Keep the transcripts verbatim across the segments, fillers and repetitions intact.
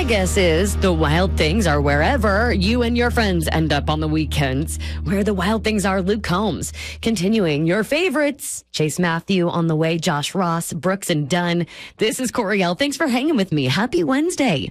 guess is the wild things are wherever you and your friends end up on the weekends. Where the wild things are, Luke Combs. Continuing your favorites, Chase Matthew on the way, Josh Ross, Brooks and Dunn. This is Coriel. Thanks for hanging with me. Happy Wednesday.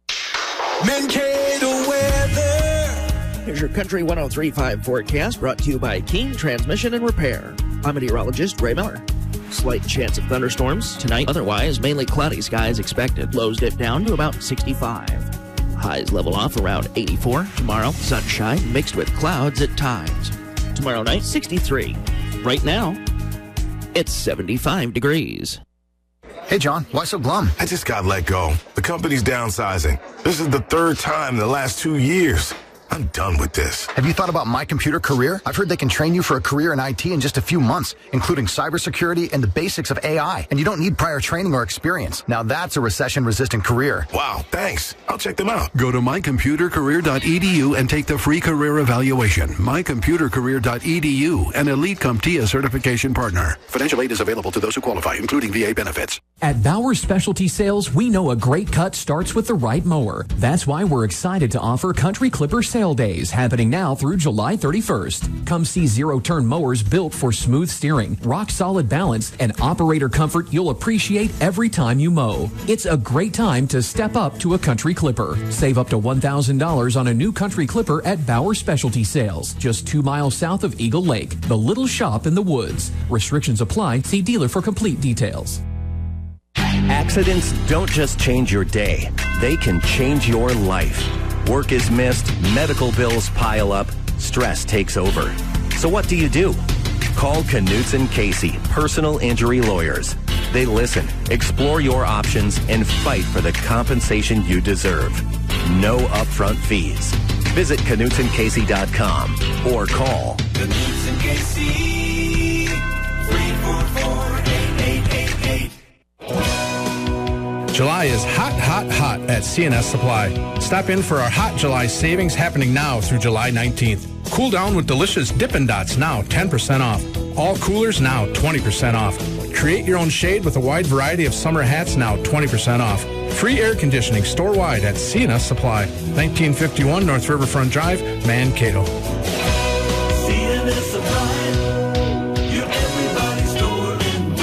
Mankato weather. Here's your Country one oh three point five forecast brought to you by King Transmission and Repair. I'm meteorologist Ray Miller. Slight chance of thunderstorms tonight. Otherwise, mainly cloudy skies expected. Lows dip down to about sixty-five. Highs level off around eighty-four. Tomorrow, sunshine mixed with clouds at times. Tomorrow night, sixty-three. Right now, it's seventy-five degrees. Hey, John, why so glum? I just got let go. The company's downsizing. This is the third time in the last two years. I'm done with this. Have you thought about My Computer Career? I've heard they can train you for a career in I T in just a few months, including cybersecurity and the basics of A I. And you don't need prior training or experience. Now that's a recession-resistant career. Wow, thanks. I'll check them out. Go to my computer career dot e d u and take the free career evaluation. my computer career dot e d u, an Elite CompTIA certification partner. Financial aid is available to those who qualify, including V A benefits. At Bauer Specialty Sales, we know a great cut starts with the right mower. That's why we're excited to offer Country Clipper Sale Days happening now through July thirty-first. Come see zero-turn mowers built for smooth steering, rock-solid balance, and operator comfort you'll appreciate every time you mow. It's a great time to step up to a Country Clipper. Save up to one thousand dollars on a new Country Clipper at Bauer Specialty Sales, just two miles south of Eagle Lake, the little shop in the woods. Restrictions apply. See dealer for complete details. Accidents don't just change your day, they can change your life. Work is missed, medical bills pile up, stress takes over. So what do you do? Call Knutson Casey, personal injury lawyers. They listen, explore your options, and fight for the compensation you deserve. No upfront fees. Visit knutson casey dot com or call Knutson Casey, three four four, eight eight eight eight. July is hot, hot, hot at C and S Supply. Stop in for our Hot July savings happening now through July nineteenth. Cool down with delicious Dippin' Dots, now ten percent off. All coolers now twenty percent off. Create your own shade with a wide variety of summer hats, now twenty percent off. Free air conditioning store-wide at C and S Supply. nineteen fifty-one North Riverfront Drive, Mankato. C and S Supply, your everybody's store and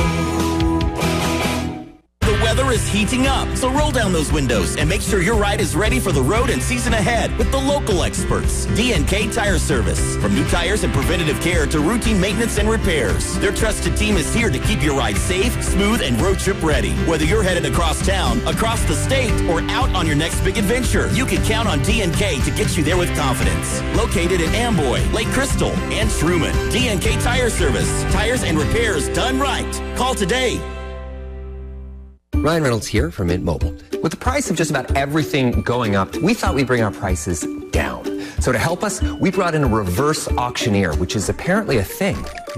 The weather is heating up, so roll down those windows and make sure your ride is ready for the road and season ahead with the local experts. D and K Tire Service. From new tires and preventative care to routine maintenance and repairs, their trusted team is here to keep your ride safe, smooth, and road trip ready. Whether you're headed across town, across the state, or out on your next big adventure, you can count on D and K to get you there with confidence. Located in Amboy, Lake Crystal, and Truman, D and K Tire Service. Tires and repairs done right. Call today. Ryan Reynolds here from Mint Mobile. With the price of just about everything going up, we thought we'd bring our prices down. So to help us, we brought in a reverse auctioneer, which is apparently a thing.